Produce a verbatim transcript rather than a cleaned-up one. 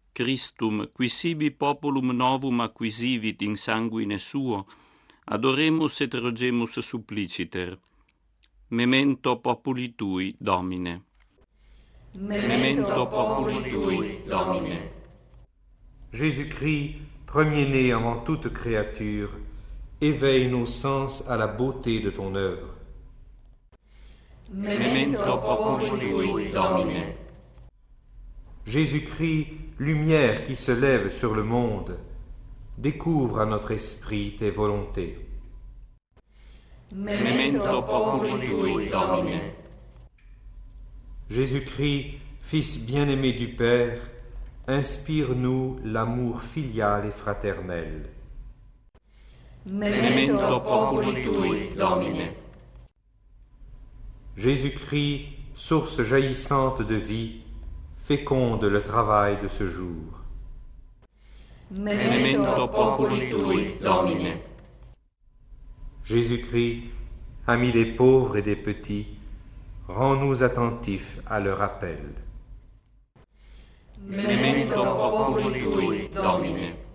Christum, qui sibi populum novum acquisivit in sanguine suo, adoremus et rogemus suppliciter. Memento populi tui, Domine. Memento populi tui, Domine. Jésus-Christ, premier-né avant toute créature, éveille nos sens à la beauté de ton œuvre. Memento populi tui, Domine. Jésus-Christ, lumière qui se lève sur le monde, découvre à notre esprit tes volontés. Memento populi tui, Domine. Jésus-Christ, Fils bien-aimé du Père, inspire-nous l'amour filial et fraternel. Memento populi tui, Domine. Jésus-Christ, source jaillissante de vie, féconde le travail de ce jour. Memento populi tui, Domine. Jésus-Christ, ami des pauvres et des petits, rends-nous attentifs à leur appel. Memento populi tui, Domine.